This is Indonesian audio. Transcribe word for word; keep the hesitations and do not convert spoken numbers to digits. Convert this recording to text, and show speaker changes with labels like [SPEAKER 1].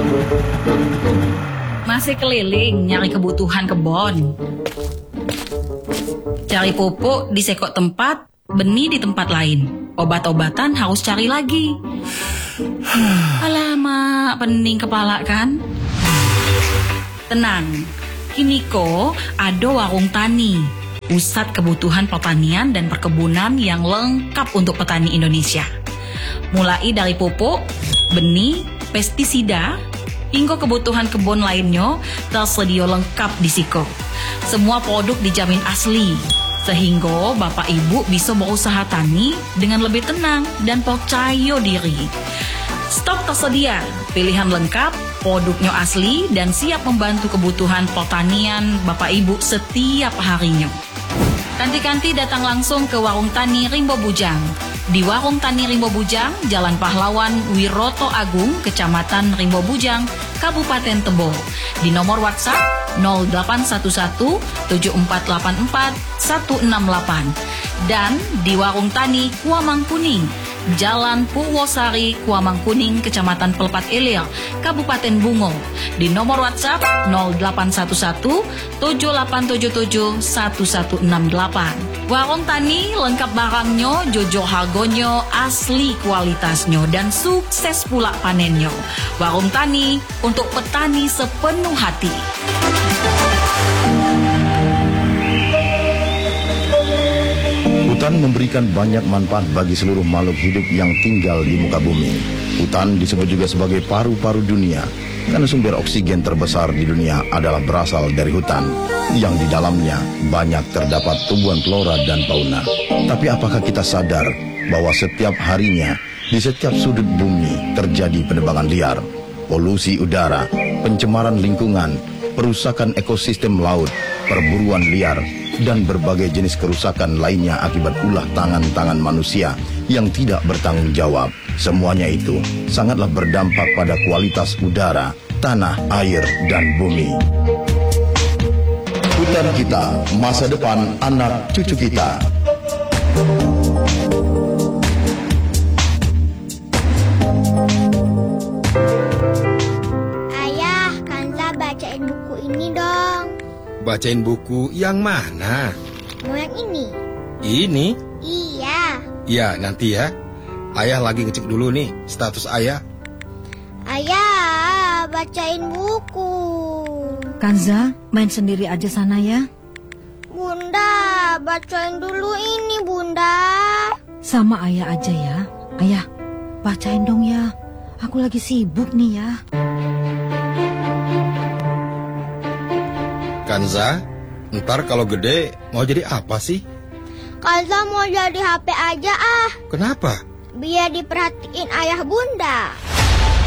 [SPEAKER 1] Masih keliling nyari kebutuhan kebon. Cari pupuk di sekok tempat, benih di tempat lain. Obat-obatan harus cari lagi. Alamak, pening kepala kan? Tenang, Kiniko ada warung tani, pusat kebutuhan pertanian dan perkebunan yang lengkap untuk petani Indonesia. Mulai dari pupuk, benih, pestisida, hingga kebutuhan kebun lainnya tersedia lengkap di Siko. Semua produk dijamin asli, sehingga Bapak Ibu bisa berusaha tani dengan lebih tenang dan percaya diri. Stok tersedia, pilihan lengkap, produknya asli dan siap membantu kebutuhan pertanian Bapak Ibu setiap harinya. Kanti-kanti datang langsung ke Warung Tani Rimbo Bujang. Di Warung Tani Rimbo Bujang, Jalan Pahlawan Wiroto Agung, Kecamatan Rimbo Bujang, Kabupaten Tebo. Di nomor WhatsApp nol delapan satu satu tujuh empat delapan empat satu enam delapan. Dan di Warung Tani Kuamang Kuning, Jalan Purwosari, Kuamang Kuning, Kecamatan Pelepat Ilir, Kabupaten Bungo. Di nomor WhatsApp nol delapan satu satu tujuh delapan tujuh tujuh satu satu enam delapan. Warung Tani lengkap barangnya, jujur harganya, asli kualitasnya, dan sukses pula panennya. Warung Tani untuk petani sepenuh hati.
[SPEAKER 2] Hutan memberikan banyak manfaat bagi seluruh makhluk hidup yang tinggal di muka bumi. Hutan disebut juga sebagai paru-paru dunia, karena sumber oksigen terbesar di dunia adalah berasal dari hutan, yang di dalamnya banyak terdapat tumbuhan flora dan fauna. Tapi apakah kita sadar bahwa setiap harinya di setiap sudut bumi terjadi penebangan liar, polusi udara, pencemaran lingkungan, perusakan ekosistem laut, perburuan liar, dan berbagai jenis kerusakan lainnya akibat ulah tangan-tangan manusia yang tidak bertanggung jawab. Semuanya itu sangatlah berdampak pada kualitas udara, tanah, air, dan bumi. Hutan kita, masa depan anak cucu kita.
[SPEAKER 3] Ayah, Kanza bacain buku ini dong.
[SPEAKER 4] Bacain buku yang mana?
[SPEAKER 3] Mau yang ini?
[SPEAKER 4] Ini?
[SPEAKER 3] Iya.
[SPEAKER 4] Ya, nanti ya. Ayah lagi ngecek dulu nih status ayah.
[SPEAKER 3] Ayah, bacain buku.
[SPEAKER 5] Kanza, main sendiri aja sana ya.
[SPEAKER 3] Bunda, bacain dulu ini, Bunda.
[SPEAKER 5] Sama ayah aja ya. Ayah, bacain dong ya. Aku lagi sibuk nih ya.
[SPEAKER 4] Kanza, ntar kalau gede mau jadi apa sih?
[SPEAKER 3] Kanza mau jadi H P aja ah.
[SPEAKER 4] Kenapa?
[SPEAKER 3] Biar diperhatiin ayah Bunda.